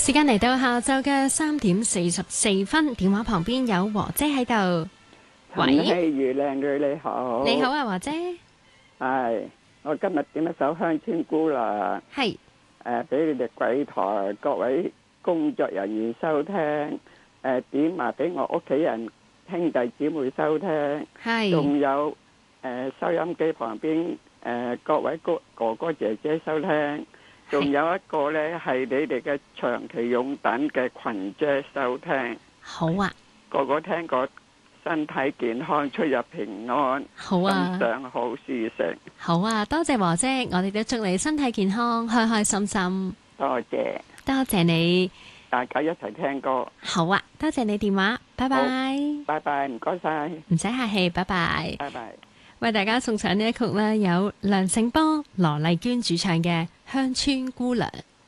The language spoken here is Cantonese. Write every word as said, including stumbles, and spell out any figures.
時間嚟到下晝嘅三點四十四分，電話旁邊有和姐喺度。 陳喂， 希如靚女你好， 你好啊，和姐。 係我今日點一首鄉村姑娘， 係誒俾你哋櫃台各位工作人員收聽，誒點埋俾我屋企人兄弟姊妹收聽， 係， 仲有誒收音機旁邊誒各位哥哥哥姐姐收聽，仲有一個咧係你哋嘅長期擁躉嘅群姐收聽， 好啊， 個個聽過身體健康，出入平安， 好啊， 心想好事成。 好啊，多謝和姐，我哋都祝你身體健康，開開心心。 多謝， 多謝你， 大家一齊聽歌。 好啊，多謝你電話，拜拜。 拜拜，唔該晒， 唔使客氣，拜拜。 拜拜。 為大家送上呢一曲呢，有梁醒波、羅麗娟主唱嘅《鄉村姑娘》。